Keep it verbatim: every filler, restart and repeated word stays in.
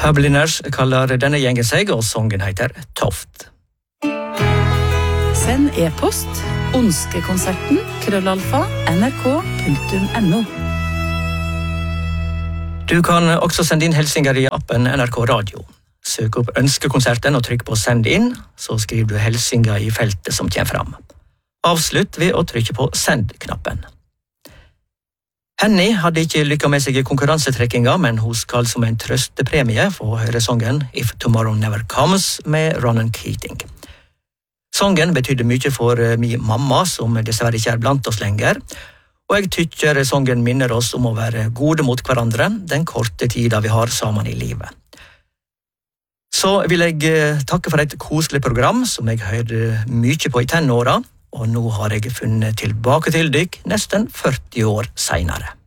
Hubliners kaller denne gjengen seg, og songen heter Toft. Send e-post Ønskekonserten krøllalfa nrk.no. Du kan også sende inn hilsinger i appen N R K Radio. Søk opp Ønskekonserten og trykk på Send inn, så skriver du hilsinger i feltet som kommer fram. Avslutt ved å trykke på Send-knappen. Henny hadde ikke lykket med seg i konkurransetrekkinga, men hun skal som en trøstepremie få høre songen If Tomorrow Never Comes med Ronan Keating. Songen betydde mye for min mamma, som dessverre ikke er blant oss lenger, og jeg tykker songen minner oss om å være gode mot hverandre den korte tida vi har sammen i livet. Så vil jeg takke for et koselig program som jeg hørte mye på i tenåra, og nå har jeg funnet tilbake til dykk nesten førti år senere.